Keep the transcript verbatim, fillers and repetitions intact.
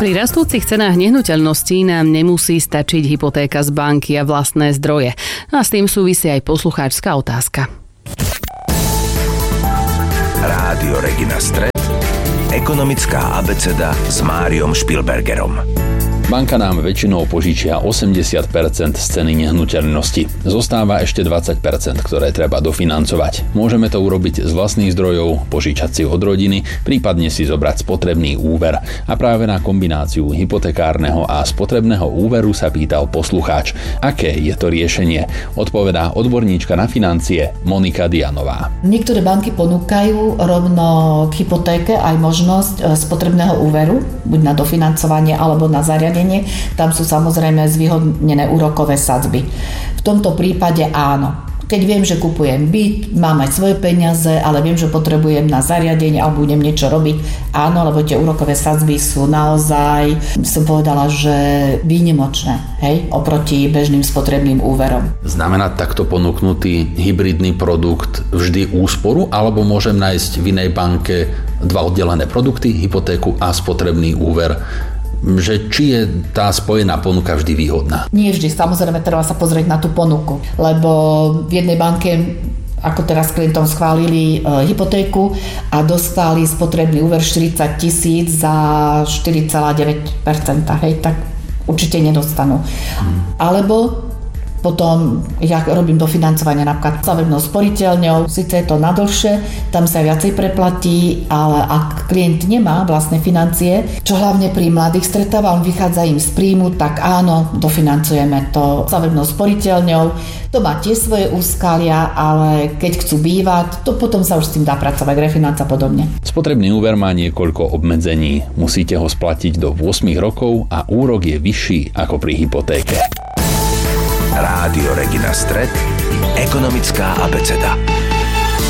Pri rastúcich cenách nehnuteľností nám nemusí stačiť hypotéka z banky a vlastné zdroje. A s tým súvisí aj poslucháčska otázka. Rádio Regina Stret, ekonomická abeceda s Máriom Špilbergerom. Banka nám väčšinou požičia osemdesiat percent z ceny nehnuteľnosti. Zostáva ešte dvadsať percent, ktoré treba dofinancovať. Môžeme to urobiť z vlastných zdrojov, požičať si od rodiny, prípadne si zobrať spotrebný úver. A práve na kombináciu hypotekárneho a spotrebného úveru sa pýtal poslucháč. Aké je to riešenie? Odpovedá odborníčka na financie Monika Dianová. Niektoré banky ponúkajú rovno k hypotéke aj možnosť spotrebného úveru, buď na dofinancovanie alebo na zariadenie. Tam sú samozrejme zvýhodnené úrokové sadzby. V tomto prípade áno. Keď viem, že kupujem byt, mám aj svoje peniaze, ale viem, že potrebujem na zariadenie alebo budem niečo robiť, áno, lebo tie úrokové sadzby sú naozaj, som povedala, že výnimočné, hej, oproti bežným spotrebným úverom. Znamená takto ponúknutý hybridný produkt vždy úsporu, alebo môžem nájsť v inej banke dva oddelené produkty, hypotéku a spotrebný úver? Že či je tá spojená ponuka vždy výhodná? Nie vždy, samozrejme treba sa pozrieť na tú ponuku, lebo v jednej banke, ako teraz klientom schválili e, hypotéku a dostali spotrebný úver štyridsať tisíc za štyri celé deväť percent, hej, tak určite nedostanú. Hmm. Alebo potom ja robím dofinancovanie napríklad stavebnou sporiteľňou, síce je to na dlhšie, tam sa viacej preplatí, ale ak klient nemá vlastné financie, čo hlavne pri mladých stretáva, on vychádza im z príjmu, tak áno, dofinancujeme to stavebnou sporiteľňou. To má tiež svoje úskalia, ale keď chcú bývať, to potom sa už s tým dá pracovať, refinanca podobne. Spotrebný úver má niekoľko obmedzení. Musíte ho splatiť do osem rokov a úrok je vyšší ako pri hypotéke. Rádio Regina Stret, ekonomická abeceda.